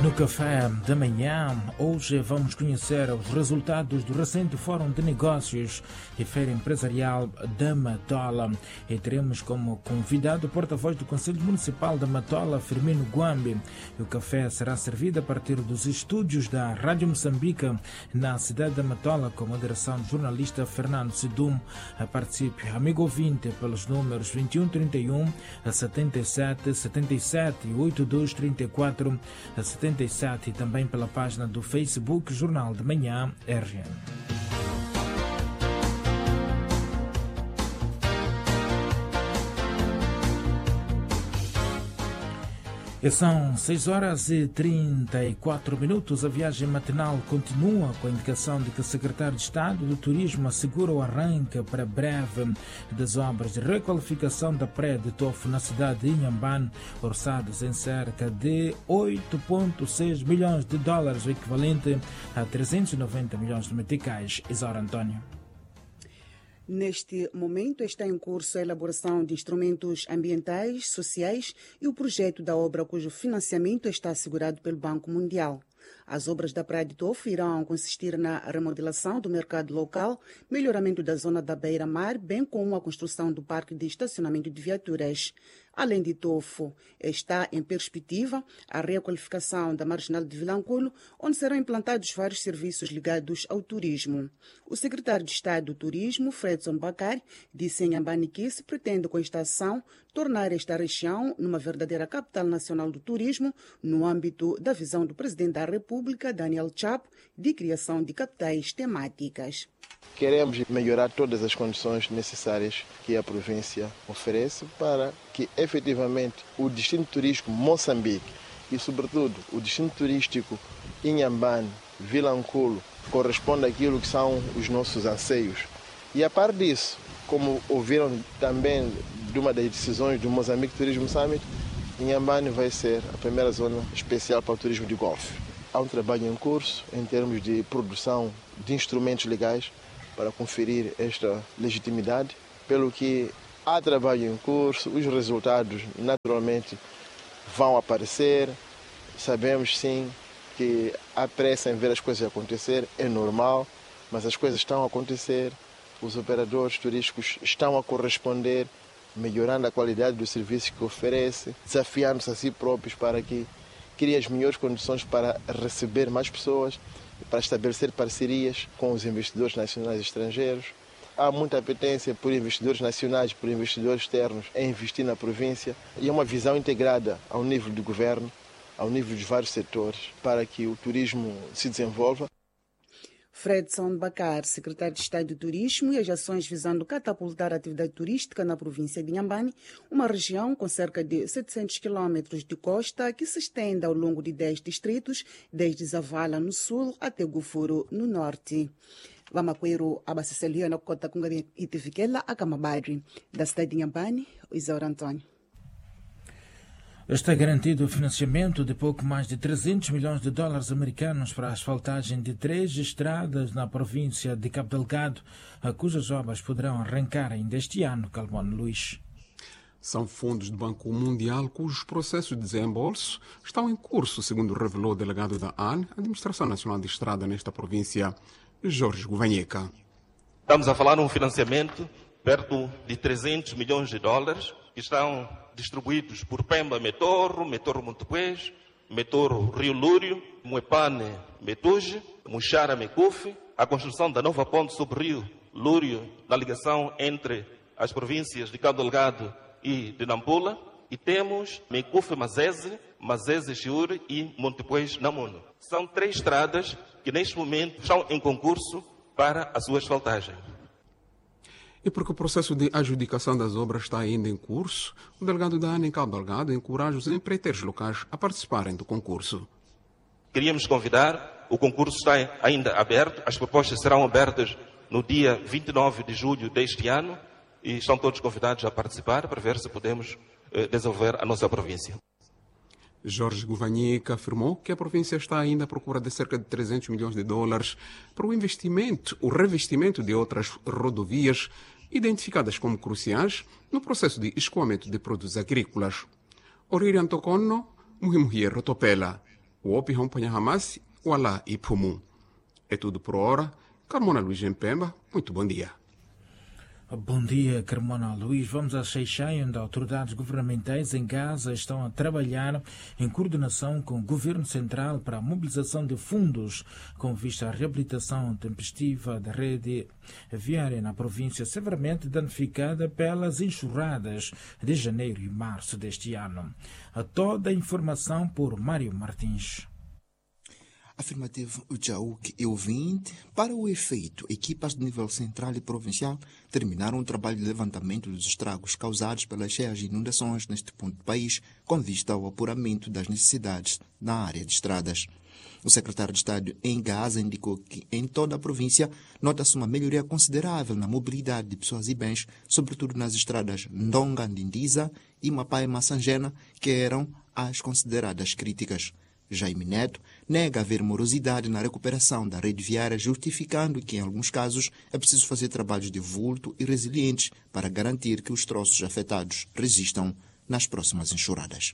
No café da manhã, hoje vamos conhecer os resultados do recente Fórum de Negócios e Feira Empresarial da Matola. E teremos como convidado o porta-voz do Conselho Municipal da Matola, Firmino Guambi. O café será servido a partir dos estúdios da Rádio Moçambique, na cidade da Matola, com a moderação do jornalista Fernando Sidum. Participe, amigo ouvinte, pelos números 2131 77 77 e 8234 77 e também pela página do Facebook Jornal de Manhã RN. E são 6h34. A viagem matinal continua com a indicação de que o secretário de Estado do Turismo assegura o arranque para breve das obras de requalificação da praia de Tofo na cidade de Inhambane, orçadas em cerca de 8,6 milhões de dólares, o equivalente a 390 milhões de meticais. Isaura António. Neste momento está em curso a elaboração de instrumentos ambientais, sociais e o projeto da obra cujo financiamento está assegurado pelo Banco Mundial. As obras da Praia de Tofo irão consistir na remodelação do mercado local, melhoramento da zona da beira-mar, bem como a construção do parque de estacionamento de viaturas. Além de Tofo, está em perspectiva a requalificação da Marginal de Vilanculo, onde serão implantados vários serviços ligados ao turismo. O secretário de Estado do Turismo, Fredson Bakar, disse em Inhambane que se pretende, com esta ação, tornar esta região numa verdadeira capital nacional do turismo, no âmbito da visão do presidente da República, Daniel Chapo, de criação de capitais temáticas. Queremos melhorar todas as condições necessárias que a província oferece para que, efetivamente, o destino turístico Moçambique e, sobretudo, o destino turístico Inhambane, Vilanculo, corresponda àquilo que são os nossos anseios. E, a par disso, como ouviram também de uma das decisões do Moçambique Turismo Summit, Inhambane vai ser a primeira zona especial para o turismo de golfe. Há um trabalho em curso em termos de produção de instrumentos legais para conferir esta legitimidade, pelo que há trabalho em curso, os resultados naturalmente vão aparecer. Sabemos sim que há pressa em ver as coisas acontecer, é normal, mas as coisas estão a acontecer, os operadores turísticos estão a corresponder, melhorando a qualidade do serviço que oferece, desafiando-se a si próprios para que criem as melhores condições para receber mais pessoas, para estabelecer parcerias com os investidores nacionais e estrangeiros. Há muita apetência por investidores nacionais, por investidores externos em investir na província e é uma visão integrada ao nível do governo, ao nível dos vários setores, para que o turismo se desenvolva. Fredson Bakar, secretário de Estado do Turismo, e as ações visando catapultar a atividade turística na província de Inhambane, uma região com cerca de 700 quilômetros de costa que se estende ao longo de 10 distritos, desde Zavala no sul até Gufuru no norte. Vamaqueiro abaceceliana kota kunga itifikela akamabadri da cidade de Inhambane, Isaura António. Está garantido o financiamento de pouco mais de 300 milhões de dólares americanos para a asfaltagem de 3 estradas na província de Cabo Delgado, cujas obras poderão arrancar ainda este ano. Calmone Luís. São fundos do Banco Mundial cujos processos de desembolso estão em curso, segundo revelou o delegado da AN, Administração Nacional de Estrada nesta província, Jorge Guvanheca. Estamos a falar de um financiamento perto de 300 milhões de dólares que estão distribuídos por Pemba Metoro, Metoro Montepuez, Metoro Rio Lúrio, Muepane Metuge, Muxara Mecufe, a construção da nova ponte sobre o Rio Lúrio na ligação entre as províncias de Cabo Delgado e de Nampula, e temos Mecufe Mazese, Mazese Chiure e Montepuez Namuno. São 3 estradas que neste momento estão em concurso para a sua asfaltagem. E porque o processo de adjudicação das obras está ainda em curso, o delegado da ANA em Cabo Delgado encoraja os empreiteiros locais a participarem do concurso. Queríamos convidar, o concurso está ainda aberto, as propostas serão abertas no dia 29 de julho deste ano e estão todos convidados a participar para ver se podemos desenvolver a nossa província. Jorge Guvanheca afirmou que a província está ainda à procura de cerca de 300 milhões de dólares para o revestimento de outras rodovias identificadas como cruciais no processo de escoamento de produtos agrícolas. Oriri Antoconno, Muhimuhie Rotopela. o Opihão Panhahamasi, o Alá e Pumum. É tudo por hora. Carmona Luís em Pemba, muito bom dia. Bom dia, Carmona Luís. Vamos a Xai-Xai, onde autoridades governamentais em Gaza estão a trabalhar em coordenação com o Governo Central para a mobilização de fundos com vista à reabilitação tempestiva da rede viária na província severamente danificada pelas enxurradas de janeiro e março deste ano. Toda a informação por Mário Martins. Afirmativo Jauk e ouvinte. Para o efeito, equipas de nível central e provincial terminaram o trabalho de levantamento dos estragos causados pelas cheias e inundações neste ponto do país, com vista ao apuramento das necessidades na área de estradas. O secretário de Estado em Gaza indicou que em toda a província nota-se uma melhoria considerável na mobilidade de pessoas e bens, sobretudo nas estradas Ndonga-Ndindiza e Mapai-Massangena, que eram as consideradas críticas. Jaime Neto nega haver morosidade na recuperação da rede viária, justificando que, em alguns casos, é preciso fazer trabalhos de vulto e resilientes para garantir que os troços afetados resistam nas próximas enxurradas.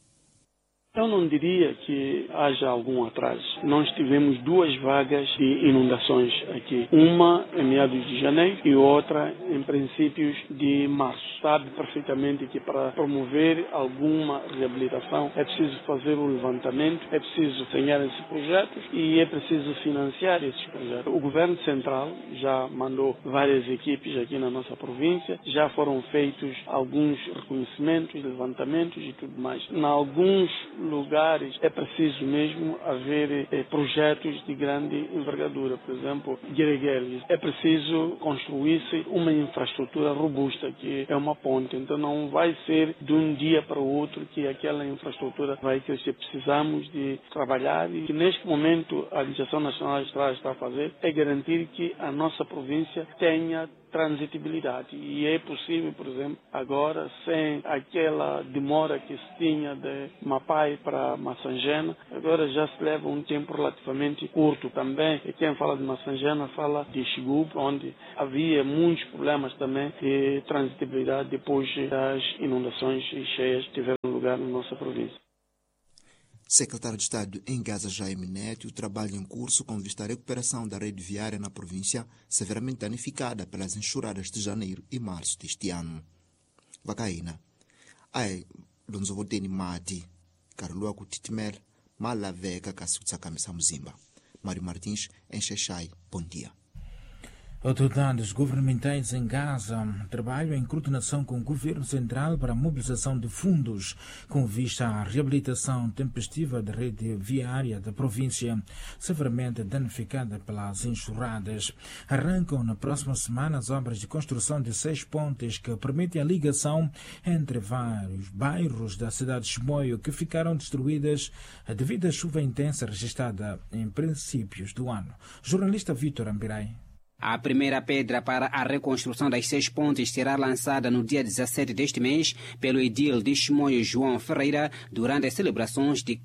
Eu não diria que haja algum atraso. Nós tivemos 2 vagas de inundações aqui. Uma em meados de janeiro e outra em princípios de março. Sabe perfeitamente que para promover alguma reabilitação é preciso fazer o levantamento, é preciso desenhar esses projetos e é preciso financiar esses projetos. O Governo Central já mandou várias equipes aqui na nossa província, já foram feitos alguns reconhecimentos, levantamentos e tudo mais. Em alguns lugares é preciso mesmo haver projetos de grande envergadura, por exemplo, Gueregueles. É preciso construir-se uma infraestrutura robusta, que é uma ponte. Então não vai ser de um dia para o outro que aquela infraestrutura vai crescer. Precisamos de trabalhar e que neste momento a Administração Nacional de Estradas está a fazer é garantir que a nossa província tenha transitibilidade. E é possível, por exemplo, agora, sem aquela demora que se tinha de Mapai para Massangena, agora já se leva um tempo relativamente curto também. E quem fala de Massangena fala de Xigup, onde havia muitos problemas também de transitibilidade depois das inundações e cheias que tiveram lugar na nossa província. Secretário de Estado em Gaza, Jaime Neto, o trabalho em curso com vista à recuperação da rede viária na província, severamente danificada pelas enxurradas de janeiro e março deste ano. Vacaína. Ai, Lonzovoteni Mati, Carlua Kutitimel, Malavega, Kasutsakamisa Muzimba. Mário Martins, em Xai-Xai, bom dia. Autoridades governamentais em Gaza trabalham em coordenação com o Governo Central para a mobilização de fundos com vista à reabilitação tempestiva da rede viária da província, severamente danificada pelas enxurradas. Arrancam na próxima semana as obras de construção de 6 pontes que permitem a ligação entre vários bairros da cidade de Chimoio que ficaram destruídas devido à chuva intensa registrada em princípios do ano. Jornalista Vítor Ambirai. A primeira pedra para a reconstrução das 6 pontes será lançada no dia 17 deste mês pelo edil de Chimoio João Ferreira durante as celebrações de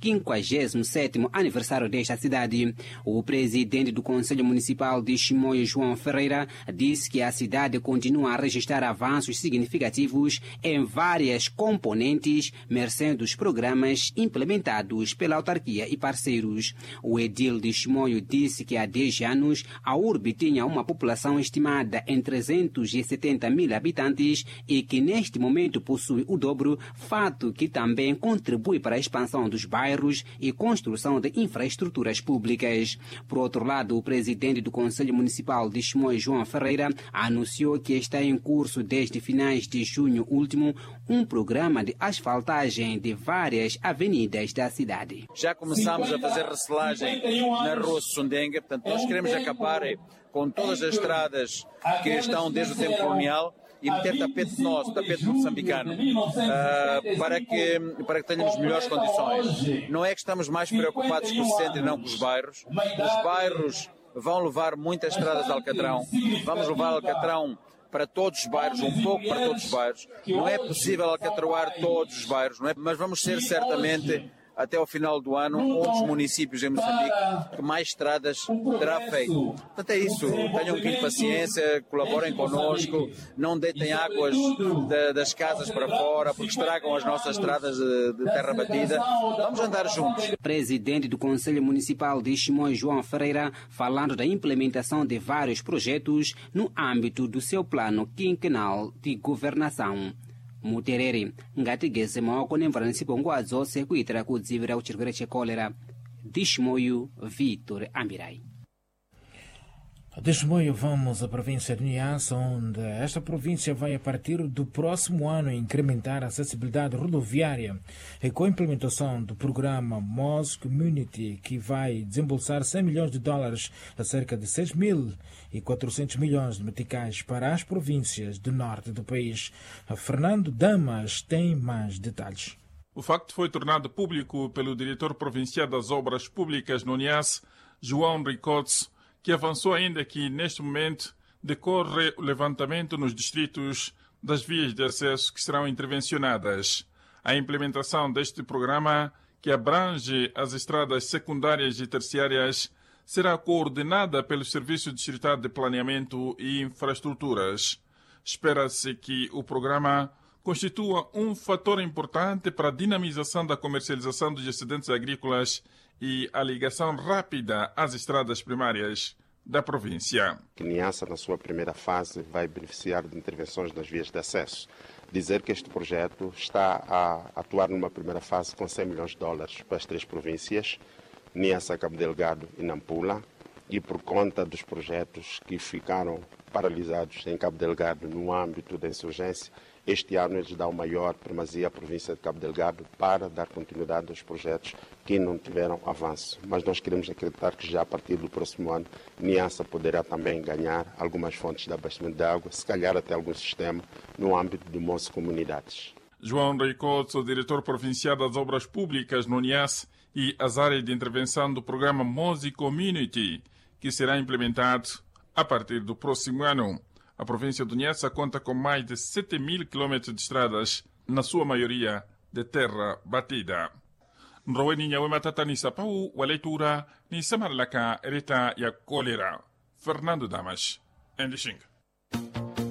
57º aniversário desta cidade. O presidente do Conselho Municipal de Chimoio João Ferreira disse que a cidade continua a registrar avanços significativos em várias componentes, mercê dos programas implementados pela autarquia e parceiros. O edil de Chimoio disse que há 10 anos a URB tinha uma população estimada em 370 mil habitantes e que neste momento possui o dobro, fato que também contribui para a expansão dos bairros e construção de infraestruturas públicas. Por outro lado, o presidente do Conselho Municipal de Chimoio, João Ferreira, anunciou que está em curso desde finais de junho último um programa de asfaltagem de várias avenidas da cidade. Já começamos a fazer recelagem na Rua Sundenga, portanto nós queremos acabar com todas as estradas que estão desde o tempo colonial e meter tapete nosso, tapete moçambicano, para que tenhamos melhores condições. Não é que estamos mais preocupados com o centro e não com os bairros. Os bairros vão levar muitas estradas de Alcatrão. Vamos levar Alcatrão para todos os bairros, um pouco para todos os bairros. Não é possível alcatroar todos os bairros, não é? Mas vamos ser certamente até ao final do ano, um dos municípios em Moçambique que mais estradas terá feito. Portanto, é isso. Tenham um pouquinho de paciência, colaborem connosco, não deitem águas das casas para fora, porque estragam as nossas estradas de terra batida. Vamos andar juntos. Presidente do Conselho Municipal de Chimoio, João Ferreira, falando da implementação de vários projetos no âmbito do seu plano quinquenal de governação. Mutereri, ngatigeze maoko nemvaranisi pongwadzo sekuitira kudzivirira chirwere chekolera. De Chimoio, Vitor Amirai. De Chimoio vamos à província de Niassa, onde esta província vai, a partir do próximo ano, incrementar a acessibilidade rodoviária e com a implementação do programa MOS Community, que vai desembolsar US$100 milhões, a cerca de 6.400 milhões de meticais para as províncias do norte do país. Fernando Damas tem mais detalhes. O facto foi tornado público pelo diretor provincial das obras públicas no Niassa, João Ricots, que avançou ainda que, neste momento, decorre o levantamento nos distritos das vias de acesso que serão intervencionadas. A implementação deste programa, que abrange as estradas secundárias e terciárias, será coordenada pelo Serviço Distrital de Planeamento e Infraestruturas. Espera-se que o programa constitua um fator importante para a dinamização da comercialização dos excedentes agrícolas e a ligação rápida às estradas primárias da província. Niassa, na sua primeira fase, vai beneficiar de intervenções nas vias de acesso. Dizer que este projeto está a atuar numa primeira fase com US$100 milhões para as 3 províncias, Niassa, Cabo Delgado e Nampula, e por conta dos projetos que ficaram paralisados em Cabo Delgado no âmbito da insurgência, este ano eles dão maior primazia à província de Cabo Delgado para dar continuidade aos projetos que não tiveram avanço. Mas nós queremos acreditar que já a partir do próximo ano, Niassa poderá também ganhar algumas fontes de abastecimento de água, se calhar até algum sistema no âmbito do MOS Comunidades. João Ricots, o diretor provincial das obras públicas no Niassa e as áreas de intervenção do programa MOS Community, que será implementado a partir do próximo ano. A província do Niassa conta com mais de 7.000 quilômetros de estradas, na sua maioria de terra batida. Nroweni nyawe matata ni sapau wa leitura ni samarlaka ereta ya kolera. Fernando Damas, Endixinga.